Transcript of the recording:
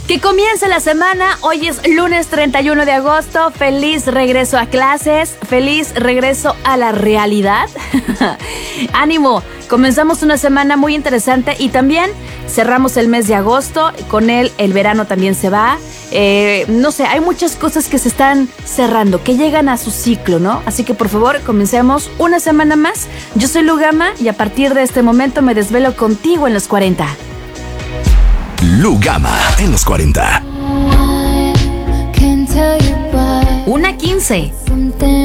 Que comience la semana. Hoy es lunes 31 de agosto. Feliz regreso a clases. Feliz regreso a la realidad. Ánimo. Comenzamos una semana muy interesante y también cerramos el mes de agosto. Con él el verano también se va. No sé, hay muchas cosas que se están cerrando, que llegan a su ciclo, ¿no? Así que por favor, comencemos una semana más. Yo soy Lu Gama y a partir de este momento me desvelo contigo en los 40. Lu Gama en los 40. 1:15.